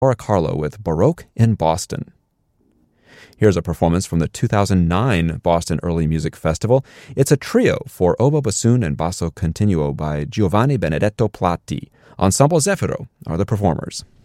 Laura Carlo with Baroque in Boston. Here's a performance from the 2009 Boston Early Music Festival. It's a trio for oboe, bassoon, and basso continuo by Giovanni Benedetto Platti. Ensemble Zefiro are the performers.